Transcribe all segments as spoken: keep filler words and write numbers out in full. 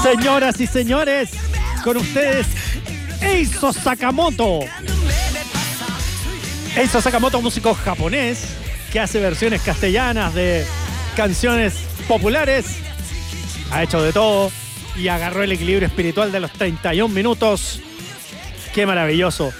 Señoras y señores, con ustedes, Eizo Sakamoto. Eizo Sakamoto, músico japonés que hace versiones castellanas de canciones populares. Ha hecho de todo y agarró el equilibrio espiritual de los treinta y un minutos. ¡Qué maravilloso!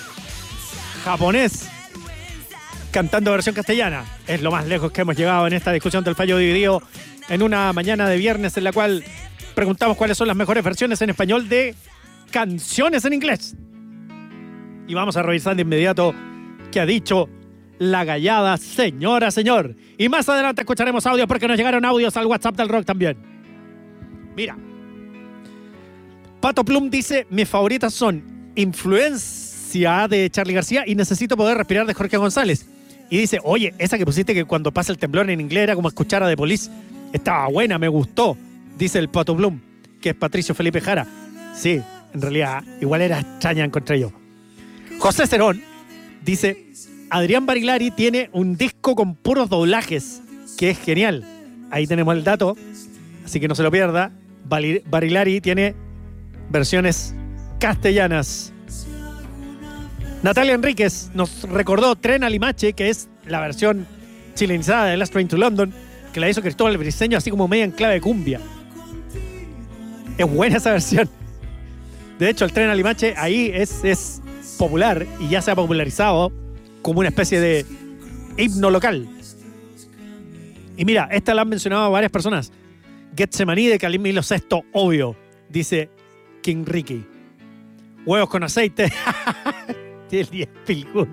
Japonés cantando versión castellana. Es lo más lejos que hemos llegado en esta discusión del fallo dividido en una mañana de viernes en la cual preguntamos cuáles son las mejores versiones en español de canciones en inglés. Y vamos a revisar de inmediato qué ha dicho la gallada señora, señor. Y más adelante escucharemos audios porque nos llegaron audios al WhatsApp del rock también. Mira. Pato Plum dice, mis favoritas son Influencia de Charly García y Necesito Poder Respirar de Jorge González. Y dice, oye, esa que pusiste que cuando pasa el temblor en inglés era como escuchar a The Police. Estaba buena, me gustó. Dice el Pato Plum, que es Patricio Felipe Jara. Sí, en realidad, igual era extraña encontré yo. José Cerón dice, Adrián Barilari tiene un disco con puros doblajes, que es genial. Ahí tenemos el dato, así que no se lo pierda. Barilari tiene versiones castellanas. Natalia Enríquez nos recordó Tren a Limache, que es la versión chilenizada de Last Train to London, que la hizo Cristóbal Briceño así como media en clave de cumbia. Es buena esa versión. De hecho, el Tren a Limache ahí es, es popular y ya se ha popularizado como una especie de himno local. Y mira, esta la han mencionado varias personas. Getsemaní de Camilo Sesto, obvio, dice King Ricky. Huevos con aceite. El diez Pilgún.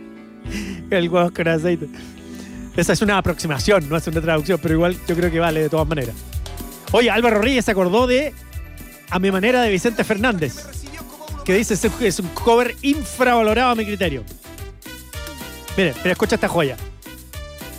El huevos con aceite. Esa es una aproximación, no es una traducción, pero igual yo creo que vale de todas maneras. Oye, Álvaro Reyes se acordó de A mi manera de Vicente Fernández, que dice es un cover infravalorado a mi criterio. Mire, pero escucha esta joya.